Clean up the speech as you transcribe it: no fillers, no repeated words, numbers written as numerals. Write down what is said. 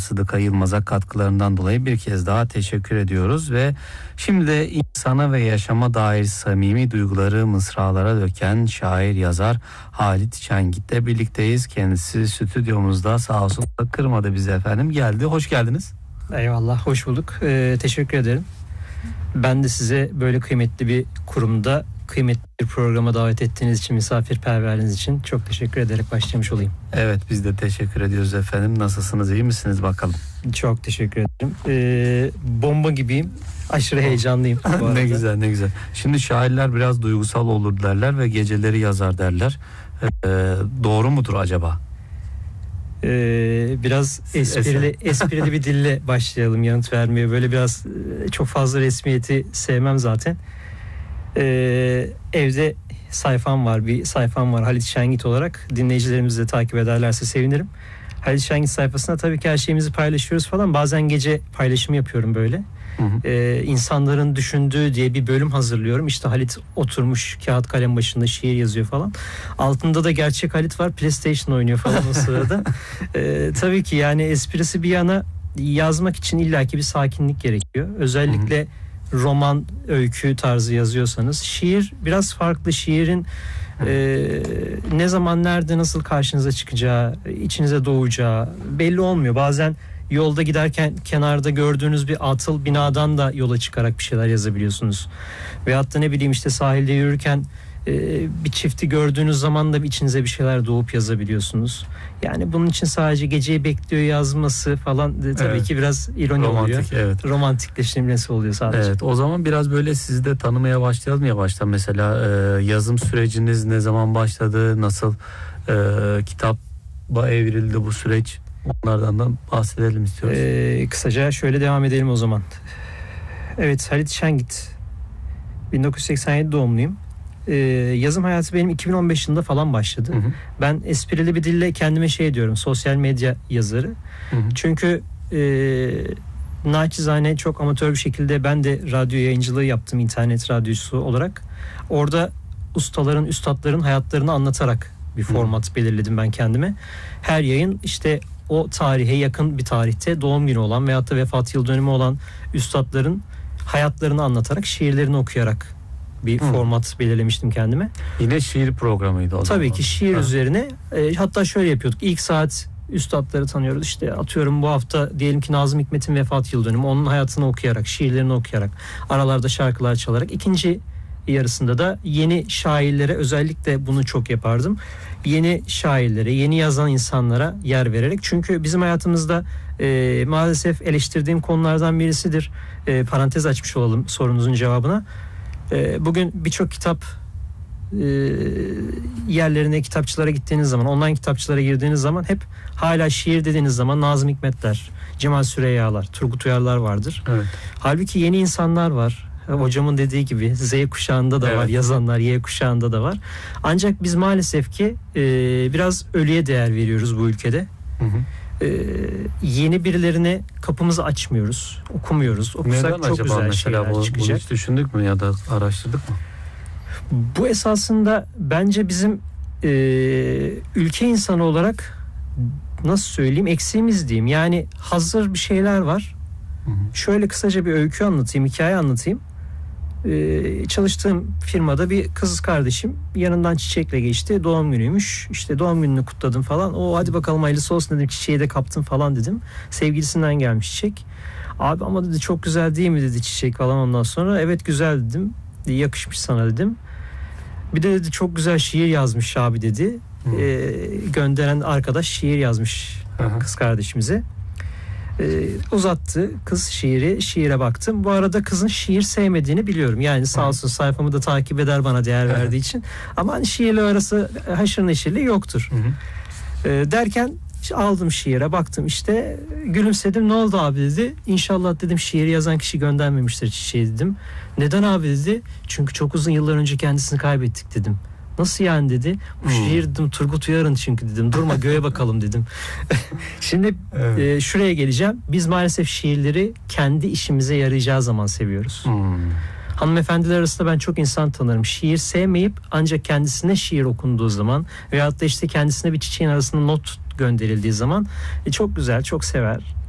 Sıdıka Yılmaz'a katkılarından dolayı bir kez daha teşekkür ediyoruz ve şimdi de insana ve yaşama dair samimi duyguları mısralara döken şair yazar Halit Şengit'le birlikteyiz. Kendisi stüdyomuzda, sağ olsun kırmadı bizi efendim, geldi. Hoş geldiniz. Eyvallah, hoş bulduk. Teşekkür ederim. Ben de size böyle kıymetli bir kurumda, kıymetli bir programa davet ettiğiniz için, misafirperverliğiniz için çok teşekkür ederek başlamış olayım. Evet, biz de teşekkür ediyoruz efendim. Nasılsınız, iyi misiniz bakalım? Çok teşekkür ederim. Bomba gibiyim. Aşırı heyecanlıyım bu arada. Ne güzel, ne güzel. Şimdi şairler biraz duygusal olur derler ve geceleri yazar derler. Doğru mudur acaba? Biraz esprili bir dille başlayalım yanıt vermeye. Böyle biraz çok fazla resmiyeti sevmem zaten. Evde bir sayfam var Halit Şengit olarak. Dinleyicilerimiz de takip ederlerse sevinirim. Halit Şengit sayfasında tabii ki her şeyimizi paylaşıyoruz falan. Bazen gece paylaşım yapıyorum böyle. İnsanların düşündüğü diye bir bölüm hazırlıyorum. İşte Halit oturmuş kağıt kalem başında şiir yazıyor falan. Altında da gerçek Halit var, PlayStation oynuyor falan o sırada. Tabii ki yani esprisi bir yana, yazmak için illaki bir sakinlik gerekiyor. Özellikle roman, öykü tarzı yazıyorsanız. Şiir biraz farklı. Şiirin ne zaman, nerede, nasıl karşınıza çıkacağı, içinize doğacağı belli olmuyor. Bazen yolda giderken kenarda gördüğünüz bir atıl binadan da yola çıkarak bir şeyler yazabiliyorsunuz. Veyahut da ne bileyim işte sahilde yürürken bir çifti gördüğünüz zaman da içinize bir şeyler doğup yazabiliyorsunuz. Yani bunun için sadece geceyi bekliyor yazması falan tabii ki biraz ironi oluyor. Evet. Romantikleştirilmesi oluyor sadece. Evet, o zaman biraz böyle sizi de tanımaya başlayalım yavaştan. Mesela yazım süreciniz ne zaman başladı? Nasıl kitaba evrildi bu süreç? Onlardan da bahsedelim istiyoruz. Kısaca şöyle devam edelim o zaman. Evet, Halit Şengit. 1987 doğumluyum. Yazım hayatı benim 2015 yılında falan başladı. Ben esprili bir dille kendime diyorum, sosyal medya yazarı. Çünkü naçizane çok amatör bir şekilde ben de radyo yayıncılığı yaptım, internet radyosu olarak. Orada ustaların, üstadların hayatlarını anlatarak bir format belirledim ben kendime. Her yayın işte o tarihe yakın bir tarihte doğum günü olan veyahut da vefat yıl dönümü olan üstadların hayatlarını anlatarak, şiirlerini okuyarak bir format belirlemiştim kendime. Yine şiir programıydı o zaman. Tabii ki şiir üzerine. Hatta şöyle yapıyorduk. İlk saat üstadları tanıyoruz. İşte atıyorum bu hafta diyelim ki Nazım Hikmet'in vefat yıl dönümü. Onun hayatını okuyarak, şiirlerini okuyarak, aralarda şarkılar çalarak. İkinci yarısında da yeni şairlere, özellikle bunu çok yapardım. Yeni şairlere, yeni yazan insanlara yer vererek. Çünkü bizim hayatımızda maalesef eleştirdiğim konulardan birisidir. Parantez açmış olalım sorunuzun cevabına. Bugün birçok kitap yerlerine, kitapçılara gittiğiniz zaman, online kitapçılara girdiğiniz zaman hep hala şiir dediğiniz zaman Nazım Hikmetler, Cemal Süreyyalar, Turgut Uyarlar vardır. Evet. Halbuki yeni insanlar var. Hocamın dediği gibi Z kuşağında da var yazanlar, Y kuşağında da var. Ancak biz maalesef ki biraz ölüye değer veriyoruz bu ülkede. Yeni birilerine kapımızı açmıyoruz, okumuyoruz. Okusak neden çok acaba güzel şeyler çıkacak. Bunu hiç düşündük mü ya da araştırdık mı? Bu esasında bence bizim ülke insanı olarak, nasıl söyleyeyim, eksiğimiz diyeyim. Yani hazır bir şeyler var. Şöyle kısaca bir öykü anlatayım, hikaye anlatayım. Çalıştığım firmada bir kız kardeşim yanından çiçekle geçti. Doğum günüymüş. İşte doğum gününü kutladım falan. Hadi bakalım hayırlısı olsun dedim. Çiçeği de kaptım falan dedim. Sevgilisinden gelmiş çiçek. Abi ama dedi çok güzel değil mi dedi çiçek falan ondan sonra. Evet güzel dedim. Yakışmış sana dedim. Bir de dedi çok güzel şiir yazmış abi dedi. Gönderen arkadaş şiir yazmış kız kardeşimize. Uzattı kız şiire baktım. Bu arada kızın şiir sevmediğini biliyorum. Yani sağ olsun sayfamı da takip eder bana değer verdiği için. Ama hani şiirle arası haşır neşirli yoktur. Derken aldım şiire baktım işte gülümsedim. Ne oldu abi dedi. İnşallah dedim şiiri yazan kişi göndermemiştir çiçeği dedim. Neden abi dedi. Çünkü çok uzun yıllar önce kendisini kaybettik dedim. Nasıl yani dedi. Bu şiir dedim Turgut Uyar'ın çünkü dedim. Durma göğe bakalım dedim. Şimdi şuraya geleceğim. Biz maalesef şiirleri kendi işimize yarayacağı zaman seviyoruz. Hanımefendiler arasında ben çok insan tanırım. Şiir sevmeyip ancak kendisine şiir okunduğu zaman veyahut da işte kendisine bir çiçeğin arasında not gönderildiği zaman çok güzel, çok sever.